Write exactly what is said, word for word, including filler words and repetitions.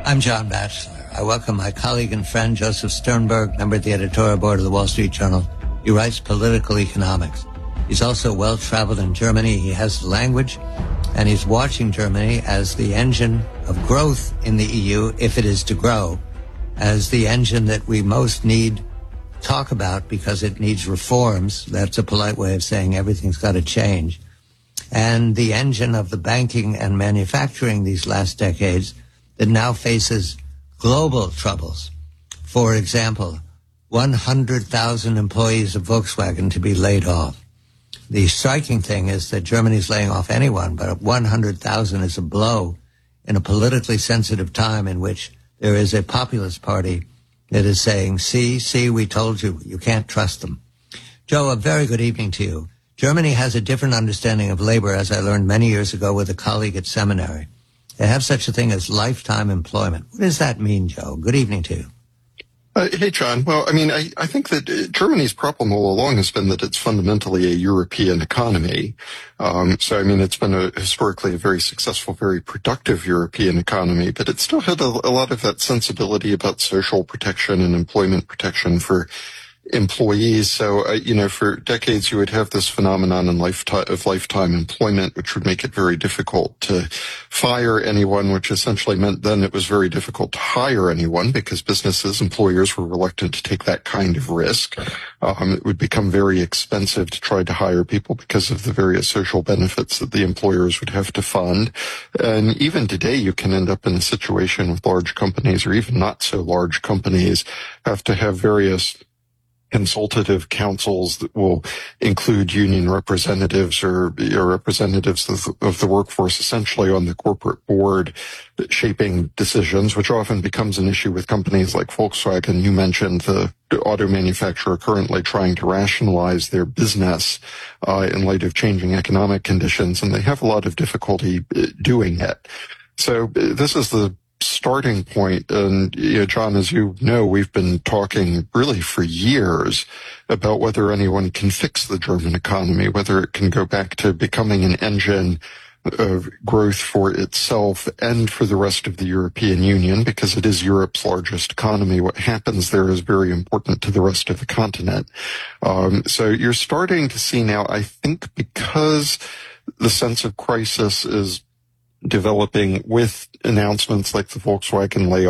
I'm John Batchelor. I welcome my colleague and friend Joseph Sternberg, member of the editorial board of the Wall Street Journal. He writes political economics. He's also well-traveled in Germany. He has the language, and he's watching Germany as the engine of growth in the E U, if it is to grow, as the engine that we most need to talk about because it needs reforms. That's a polite way of saying everything's got to change. And the engine of the banking and manufacturing these last decades that now faces global troubles. For example, one hundred thousand employees of Volkswagen to be laid off. The striking thing is that Germany's laying off anyone, but one hundred thousand is a blow in a politically sensitive time in which there is a populist party that is saying, see, see, we told you, you can't trust them. Joe, a very good evening to you. Germany has a different understanding of labor, as I learned many years ago with a colleague at seminary. They have such a thing as lifetime employment. What does that mean, Joe? Good evening to you. Uh, hey, John. Well, I mean, I, I think that uh, Germany's problem all along has been that it's fundamentally a European economy. Um, so, I mean, it's been a, historically a very successful, very productive European economy, but it still had a, a lot of that sensibility about social protection and employment protection for employees. So, uh, you know, for decades you would have this phenomenon in lifetime of lifetime employment, which would make it very difficult to fire anyone, which essentially meant then it was very difficult to hire anyone because businesses, employers were reluctant to take that kind of risk. Um, it would become very expensive to try to hire people because of the various social benefits that the employers would have to fund. And even today you can end up in a situation with large companies or even not so large companies have to have various consultative councils that will include union representatives or, or representatives of, of the workforce essentially on the corporate board shaping decisions, which often becomes an issue with companies like Volkswagen. You mentioned the auto manufacturer currently trying to rationalize their business uh, in light of changing economic conditions, and they have a lot of difficulty doing it. So this is the starting point. And, you know, John, as you know, we've been talking really for years about whether anyone can fix the German economy, whether it can go back to becoming an engine of growth for itself and for the rest of the European Union, because it is Europe's largest economy. What happens there is very important to the rest of the continent. Um, so you're starting to see now, I think, because the sense of crisis is developing with announcements like the Volkswagen layoff,